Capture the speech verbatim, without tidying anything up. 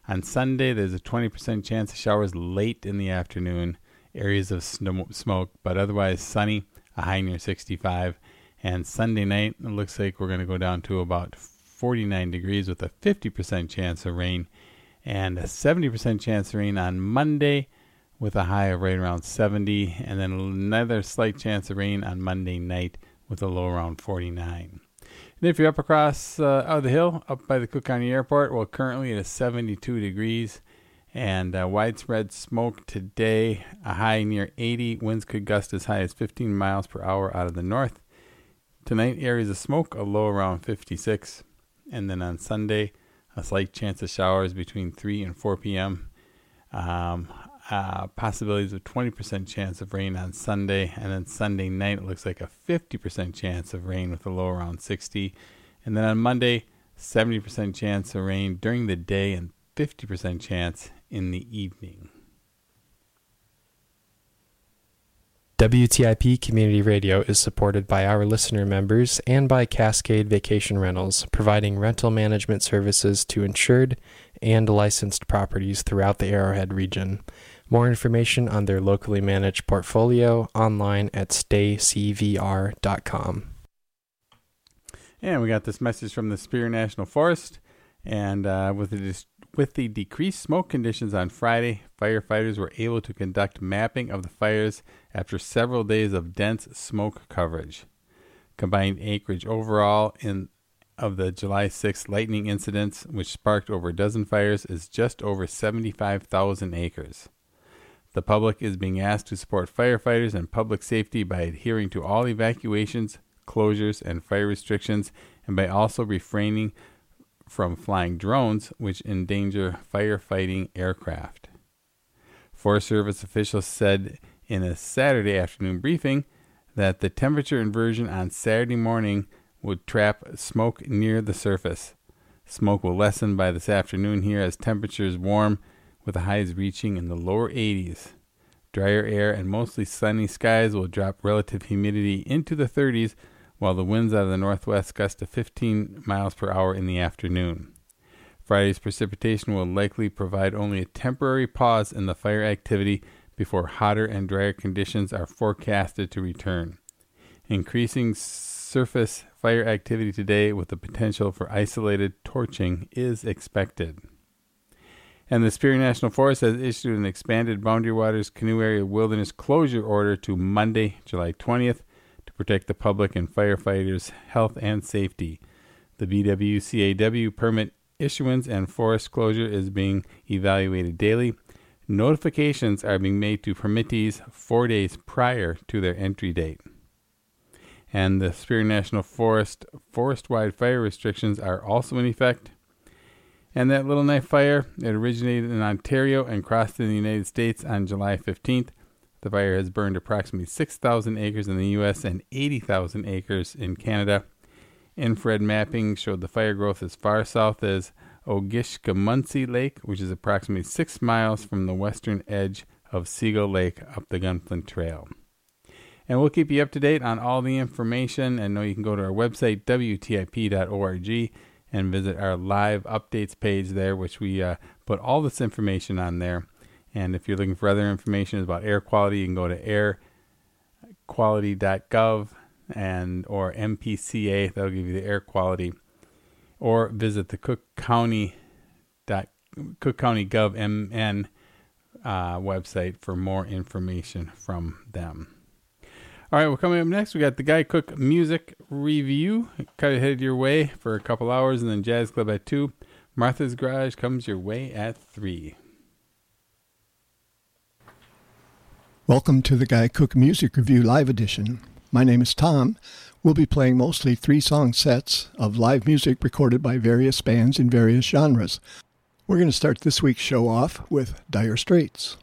On Sunday, there's a twenty percent chance of showers late in the afternoon, areas of snow, smoke, but otherwise sunny, a high near sixty-five. And Sunday night, it looks like we're going to go down to about forty-nine degrees with a fifty percent chance of rain, and a seventy percent chance of rain on Monday with a high of right around seventy, and then another slight chance of rain on Monday night with a low around forty-nine. And if you're up across uh, out of the hill, up by the Cook County Airport, well, currently it is seventy-two degrees, and uh, widespread smoke today, a high near eighty. Winds could gust as high as fifteen miles per hour out of the north. Tonight, areas of smoke, a low around fifty-six. And then on Sunday, a slight chance of showers between three and four p.m. Um, uh, possibilities of twenty percent chance of rain on Sunday. And then Sunday night, it looks like a fifty percent chance of rain with a low around sixty. And then on Monday, seventy percent chance of rain during the day and fifty percent chance in the evening. W T I P Community Radio is supported by our listener members and by Cascade Vacation Rentals, providing rental management services to insured and licensed properties throughout the Arrowhead region. More information on their locally managed portfolio online at stay c v r dot com. And we got this message from the Superior National Forest. And uh, with the dis- with the decreased smoke conditions on Friday, firefighters were able to conduct mapping of the fires after several days of dense smoke coverage. Combined acreage overall in of the July sixth lightning incidents, which sparked over a dozen fires, is just over seventy-five thousand acres. The public is being asked to support firefighters and public safety by adhering to all evacuations, closures, and fire restrictions, and by also refraining from flying drones, which endanger firefighting aircraft. Forest Service officials said in a Saturday afternoon briefing that the temperature inversion on Saturday morning would trap smoke near the surface. Smoke will lessen by this afternoon here as temperatures warm, with the highs reaching in the lower eighties. Drier air and mostly sunny skies will drop relative humidity into the thirties, while the winds out of the northwest gust to fifteen miles per hour in the afternoon. Friday's precipitation will likely provide only a temporary pause in the fire activity before hotter and drier conditions are forecasted to return. Increasing surface fire activity today with the potential for isolated torching is expected. And the Superior National Forest has issued an expanded Boundary Waters Canoe Area Wilderness Closure Order to Monday, July twentieth, to protect the public and firefighters' health and safety. The B W C A W permit issuance and forest closure is being evaluated daily. Notifications are being made to permittees four days prior to their entry date. And the Superior National Forest forest-wide fire restrictions are also in effect. And that Little Knife Fire, it originated in Ontario and crossed in the United States on July fifteenth. The fire has burned approximately six thousand acres in the U S and eighty thousand acres in Canada. Infrared mapping showed the fire growth as far south as Ogishkamunsee Lake, which is approximately six miles from the western edge of Seagull Lake up the Gunflint Trail. And we'll keep you up to date on all the information, and know you can go to our website, w t i p dot org, and visit our live updates page there, which we uh, put all this information on there. And if you're looking for other information about air quality, you can go to air quality dot gov and or M P C A. That'll give you the air quality. Or visit the Cook County dot Cook County Gov M N uh, website for more information from them. All right, well, coming up next, we got the Guy Cook Music Review. Cut it headed your way for a couple hours, and then Jazz Club at two. Martha's Garage comes your way at three. Welcome to the Guy Cook Music Review Live Edition. My name is Tom. We'll be playing mostly three-song sets of live music recorded by various bands in various genres. We're going to start this week's show off with Dire Straits.